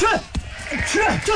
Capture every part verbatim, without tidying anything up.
去去去！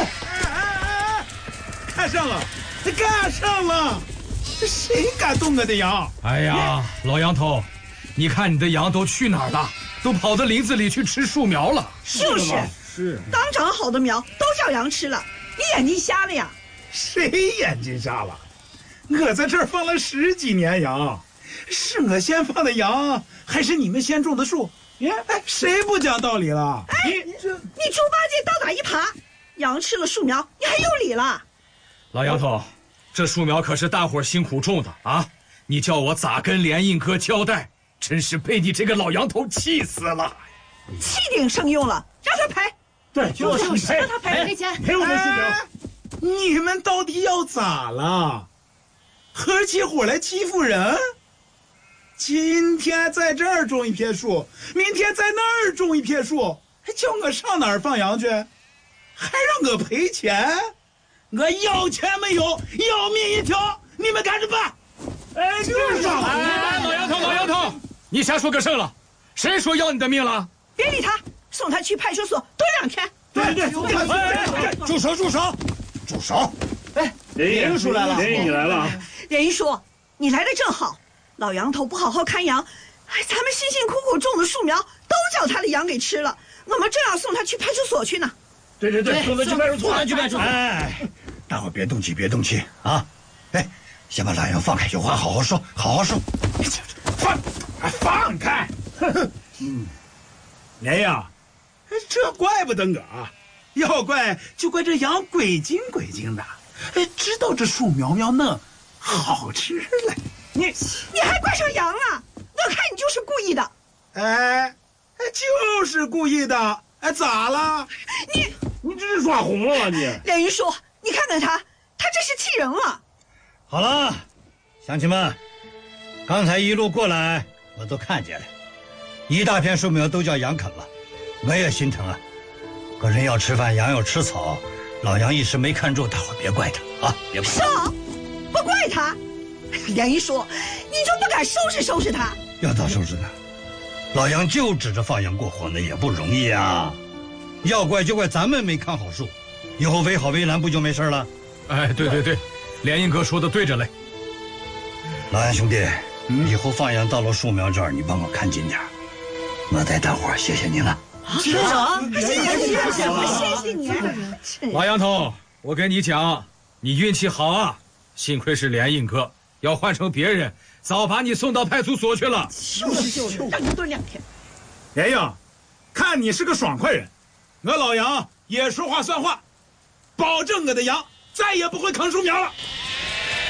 看上了，干上了！谁敢动我的羊？ 哎呀，老杨头，你看你的羊都去哪儿了？都跑到林子里去吃树苗了。 就是， 是刚长好的苗都叫羊吃了，你眼睛瞎了呀？ 谁眼睛瞎了？我在这儿放了十几年羊，是我先放的羊，还是你们先种的树？哎，谁不讲道理了？ 哎，你这你猪八戒倒打一耙，羊吃了树苗，你还有理了？ 老杨头，这树苗可是大伙辛苦种的啊！你叫我咋跟连印哥交代？真是被你这个老杨头气死了！ 气顶生用了，让他赔。 对，就是赔， 让他赔赔钱， 赔我们树苗。 哎你们到底要咋了？合起伙来欺负人？今天在这儿种一片树，明天在那儿种一片树，还叫我上哪儿放羊去？还让我赔钱？我要钱没有，要命一条！你们看着办！ 哎，就是啊！ 哎，老杨头，老杨头，你瞎说个甚了？谁说要你的命了？ 别理他，送他去派出所蹲两天。 对对对！哎，住手住手住手！ 哎，连英叔来了， 连英你来了。 连英叔，你来的正好。老杨头不好好看羊，哎，咱们辛辛苦苦种的树苗都叫他的羊给吃了，我们正要送他去派出所去呢。 对对对，送他去派出所， 送他去派出所。 哎，大伙别动气，别动气啊！哎，先把老杨放开，有话好好说，好好说。 放，放开！嗯，连呀，这怪不得我，要怪就怪这羊鬼精鬼精的，哎，知道这树苗苗嫩，好吃嘞。你你还怪上羊了？我看你就是故意的。 哎，就是故意的。哎，咋了？ 你你这是耍红了吧你？ 连云叔，你看看他，他真是气人了。 好了，乡亲们，刚才一路过来我都看见了，一大片树苗都叫羊啃了，我也心疼啊。可人要吃饭，羊要吃草，老杨一时没看住，大伙别怪他啊，别怪他。 是，不怪他。连云叔，你就不敢收拾收拾他？ 要咋收拾他？老杨就指着放羊过活呢，也不容易啊。要怪就怪咱们没看好树，以后围好围栏不就没事了？ 哎，对对对，连印哥说的对着嘞。 老杨兄弟，嗯、以后放羊到了树苗这儿，你帮我看紧点，我代大伙谢谢您了。 是啊，谢谢谢谢谢谢你。 老杨头，我跟你讲，你运气好啊，幸亏是连印哥，要换成别人，早把你送到派出所去了。 就是就是，让你蹲两天。 连英，看你是个爽快人，我老杨也说话算话，保证我的羊再也不会啃树苗了。